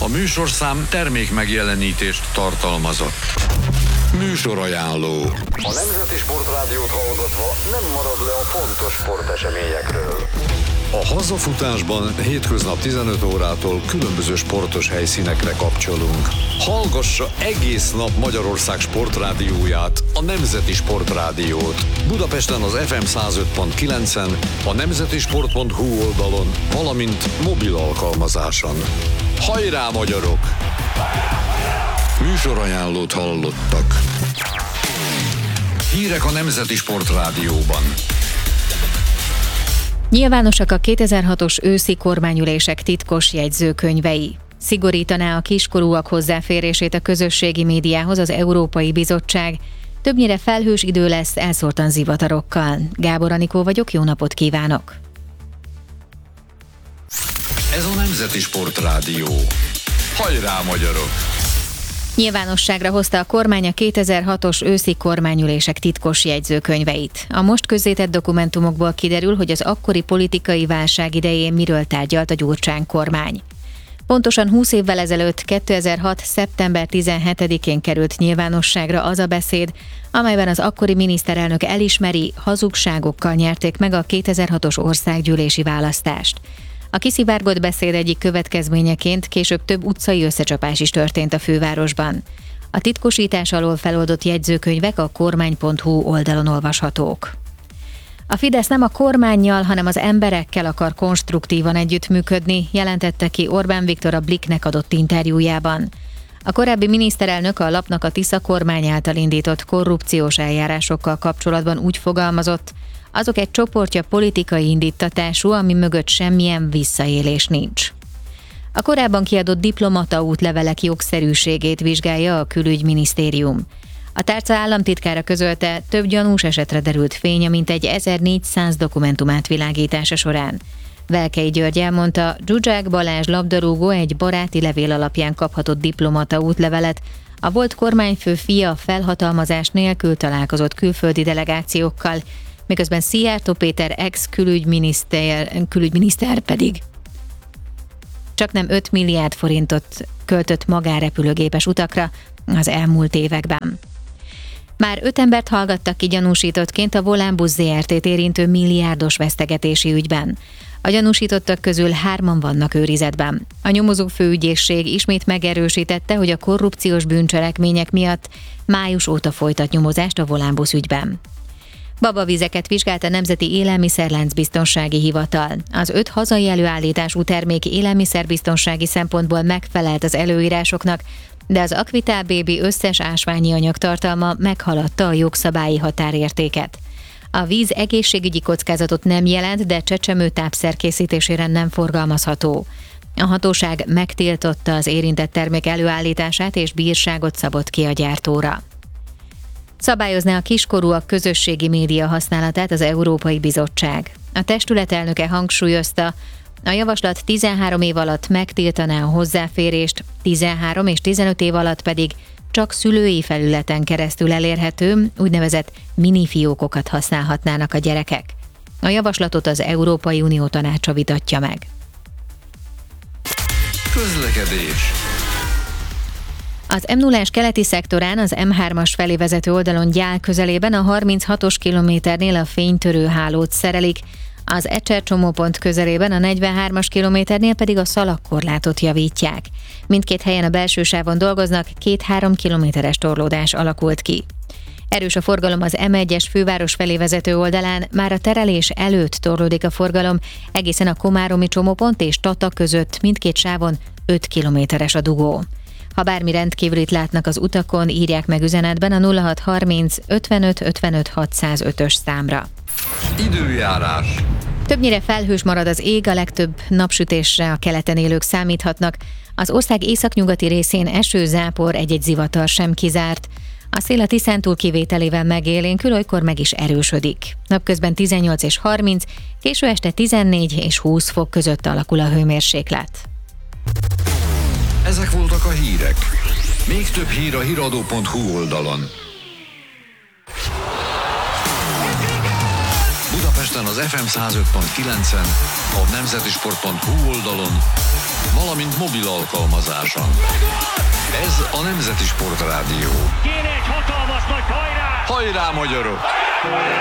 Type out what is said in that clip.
A műsorszám termék megjelenítést tartalmazott. Műsorajánló. A Nemzeti Sportrádiót hallgatva nem marad le a fontos sporteseményekről. A hazafutásban hétköznap 15 órától különböző sportos helyszínekre kapcsolunk. Hallgassa egész nap Magyarország sportrádióját, a Nemzeti Sportrádiót. Budapesten az FM 105.9-en, a nemzetisport.hu oldalon, valamint mobil alkalmazáson. Hajrá, magyarok! Műsorajánlót hallottak. Hírek a Nemzeti Sportrádióban. Nyilvánosak a 2006-os őszi kormányülések titkos jegyzőkönyvei. Szigorítaná a kiskorúak hozzáférését a közösségi médiához az Európai Bizottság. Többnyire felhős idő lesz, elszórtan zivatarokkal. Gábor Anikó vagyok, jó napot kívánok! Ez a Nemzeti Sportrádió. Hajrá, magyarok! Nyilvánosságra hozta a kormány a 2006-os őszi kormányülések titkos jegyzőkönyveit. A most közzétett dokumentumokból kiderül, hogy az akkori politikai válság idején miről tárgyalt a Gyurcsány kormány. Pontosan 20 évvel ezelőtt, 2006. szeptember 17-én került nyilvánosságra az a beszéd, amelyben az akkori miniszterelnök elismeri, hazugságokkal nyerték meg a 2006-os országgyűlési választást. A kiszivárgott beszéd egyik következményeként később több utcai összecsapás is történt a fővárosban. A titkosítás alól feloldott jegyzőkönyvek a kormány.hu oldalon olvashatók. A Fidesz nem a kormánnyal, hanem az emberekkel akar konstruktívan együttműködni, jelentette ki Orbán Viktor a Blicknek adott interjújában. A korábbi miniszterelnök a lapnak a Tisza kormány által indított korrupciós eljárásokkal kapcsolatban úgy fogalmazott, azok egy csoportja politikai indítatású, ami mögött semmilyen visszaélés nincs. A korábban kiadott diplomata útlevelek jogszerűségét vizsgálja a külügyminisztérium. A tárca államtitkára közölte, több gyanús esetre derült fény a mintegy 1400 dokumentum átvilágítása során. Velkei György elmondta, Zsuzsák Balázs labdarúgó egy baráti levél alapján kaphatott diplomata útlevelet, a volt kormányfő fia felhatalmazás nélkül találkozott külföldi delegációkkal, miközben Szijjártó Péter ex-külügyminiszter pedig csaknem 5 milliárd forintot költött magánrepülőgépes utakra az elmúlt években. Már 5 embert hallgattak ki gyanúsítottként a Volánbusz Zrt-t érintő milliárdos vesztegetési ügyben. A gyanúsítottak közül 3-an vannak őrizetben. A nyomozó főügyészség ismét megerősítette, hogy a korrupciós bűncselekmények miatt május óta folytat nyomozást a Volánbusz ügyben. Babavizeket vizsgált a Nemzeti Élelmiszerláncbiztonsági Hivatal. Az 5 hazai előállítású termék élelmiszerbiztonsági szempontból megfelelt az előírásoknak, de az Aquital Baby összes ásványi anyagtartalma meghaladta a jogszabályi határértéket. A víz egészségügyi kockázatot nem jelent, de csecsemő tápszer készítésére nem forgalmazható. A hatóság megtiltotta az érintett termék előállítását és bírságot szabott ki a gyártóra. Szabályozná a kiskorúak közösségi média használatát az Európai Bizottság. A testület elnöke hangsúlyozta, a javaslat 13 év alatt megtiltaná a hozzáférést, 13 és 15 év alatt pedig csak szülői felületen keresztül elérhető, úgynevezett minifiókokat használhatnának a gyerekek. A javaslatot az Európai Unió tanácsa vitatja meg. Közlekedés. Az M0-ás keleti szektorán az M3-as felé vezető oldalon Gyál közelében a 36-os kilométernél a fénytörő hálót szerelik, az Ecser csomópont közelében a 43-as kilométernél pedig a szalagkorlátot javítják. Mindkét helyen a belső sávon dolgoznak, 2-3 kilométeres torlódás alakult ki. Erős a forgalom az M1-es főváros felé vezető oldalán, már a terelés előtt torlódik a forgalom, egészen a komáromi csomópont és Tata között mindkét sávon 5 kilométeres a dugó. Ha bármi rendkívülit látnak az utakon, írják meg üzenetben a 0630 55 55 605-ös számra. Időjárás. Többnyire felhős marad az ég, a legtöbb napsütésre a keleten élők számíthatnak. Az ország északnyugati részén eső, zápor, egy-egy zivatar sem kizárt. A szél a Tiszántúl kivételével megélénkül, olykor meg is erősödik. Napközben 18 és 30, késő este 14 és 20 fok között alakul a hőmérséklet. Ezek voltak a hírek. Még több hír a hiradó.hu oldalon. Budapesten az FM 105.9-en, a nemzetisport.hu oldalon, valamint mobil alkalmazáson. Ez a Nemzeti Sportrádió. Kéne egy hatalmas nagy hajrá! Hajrá, magyarok!